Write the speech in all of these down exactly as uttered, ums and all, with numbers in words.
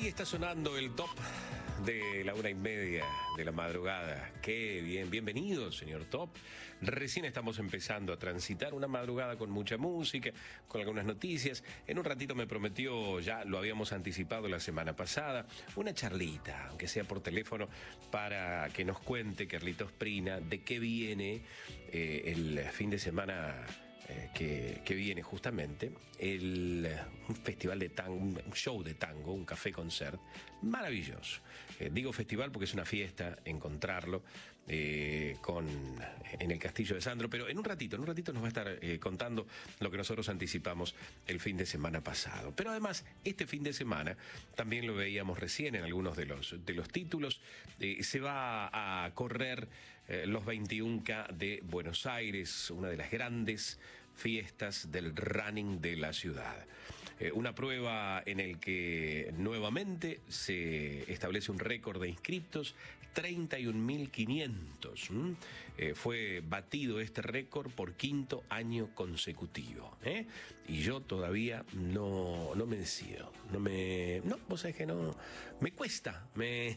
Ahí está sonando el top de la una y media de la madrugada. Qué bien, bienvenido, señor Top. Recién estamos empezando a transitar una madrugada con mucha música, con algunas noticias. En un ratito me prometió, ya lo habíamos anticipado la semana pasada, una charlita, aunque sea por teléfono, para que nos cuente Carlitos Prina de qué viene eh, el fin de semana Eh, que, que viene justamente el, un festival de tango, un show de tango, un café concert maravilloso. Eh, digo festival porque es una fiesta encontrarlo eh, con, en el Castillo de Sandro, pero en un ratito, en un ratito nos va a estar eh, contando lo que nosotros anticipamos el fin de semana pasado. Pero además, este fin de semana, también lo veíamos recién en algunos de los, de los títulos, eh, se va a correr eh, los veintiún K de Buenos Aires, una de las grandes fiestas del running de la ciudad. Eh, una prueba en el que nuevamente se establece un récord de inscriptos, treinta y un mil quinientos. ¿Mm? Eh, fue batido este récord por quinto año consecutivo. ¿eh? Y yo todavía no, no me decido. No me. No, vos sabés que no. Me cuesta. Me.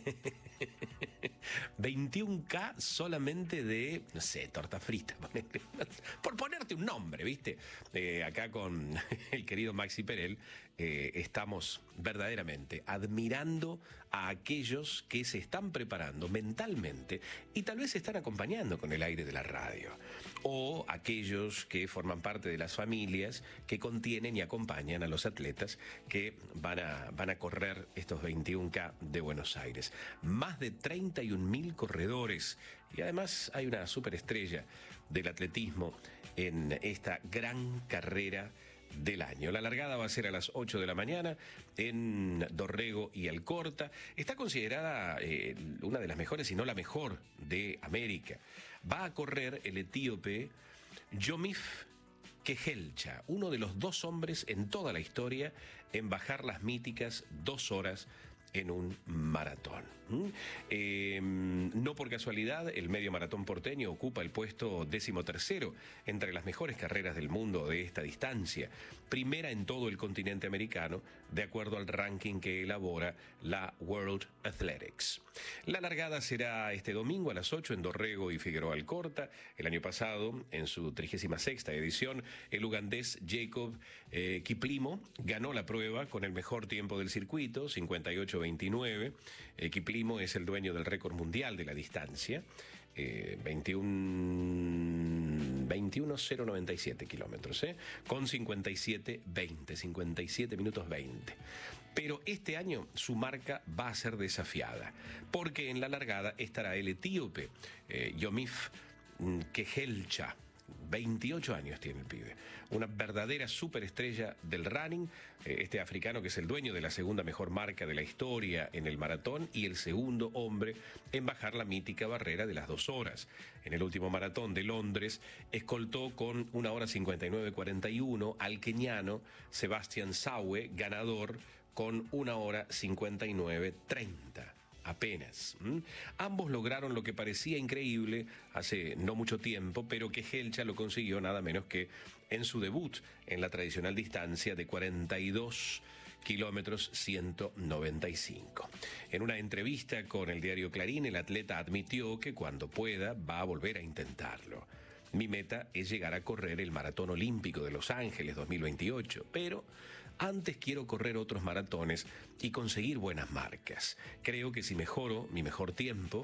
veintiún K solamente de, no sé, torta frita. Por ponerte un nombre, ¿viste? Eh, acá con el querido Maxi Perel eh, estamos verdaderamente admirando a aquellos que se están preparando mentalmente y tal vez se están acompañando con el aire de la radio, o aquellos que forman parte de las familias que contienen y acompañan a los atletas que van a, van a correr estos veintiún K de Buenos Aires. Más de treinta y un mil corredores, y además hay una superestrella del atletismo en esta gran carrera del año. La largada va a ser a las ocho de la mañana en Dorrego y Alcorta. Está considerada eh, una de las mejores, si no la mejor, de América. Va a correr el etíope Yomif Kehelcha, uno de los dos hombres en toda la historia en bajar las míticas dos horas en un maratón. ¿Mm? Eh, no por casualidad, el medio maratón porteño ocupa el puesto decimotercero entre las mejores carreras del mundo de esta distancia, primera en todo el continente americano, de acuerdo al ranking que elabora la World Athletics. La largada será este domingo a las ocho en Dorrego y Figueroa Alcorta. El año pasado, en su trigésima sexta edición, el ugandés Jacob eh, Kiplimo ganó la prueba con el mejor tiempo del circuito, cincuenta y ocho veintinueve. Eh, Kiplimo es el dueño del récord mundial de la distancia, eh, veintiuno coma cero noventa y siete kilómetros, eh, con cincuenta y siete veinte, cincuenta y siete minutos veinte. Pero este año su marca va a ser desafiada, porque en la largada estará el etíope eh, Yomif Kehelcha. veintiocho años tiene el pibe, una verdadera superestrella del running, este africano que es el dueño de la segunda mejor marca de la historia en el maratón y el segundo hombre en bajar la mítica barrera de las dos horas. En el último maratón de Londres escoltó con una hora cincuenta y nueve cuarenta y uno al keniano Sebastian Sawe, ganador con una hora cincuenta y nueve treinta. Apenas. ¿Mm? Ambos lograron lo que parecía increíble hace no mucho tiempo, pero que Helcha lo consiguió nada menos que en su debut en la tradicional distancia de cuarenta y dos kilómetros ciento noventa y cinco. En una entrevista con el diario Clarín, el atleta admitió que cuando pueda va a volver a intentarlo. Mi meta es llegar a correr el Maratón Olímpico de Los Ángeles dos mil veintiocho, pero antes quiero correr otros maratones y conseguir buenas marcas. Creo que si mejoro mi mejor tiempo,